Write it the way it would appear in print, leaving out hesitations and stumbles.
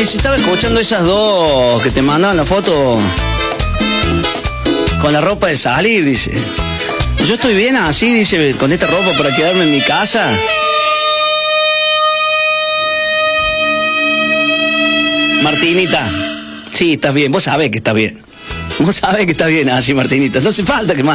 dice, estaba escuchando esas dos que te mandaban la foto con la ropa de salir, dice. Yo estoy bien así, dice, con esta ropa para quedarme en mi casa. Martinita, sí, estás bien, vos sabés que estás bien. Vos sabés que estás bien así, Martinita. No hace falta que más.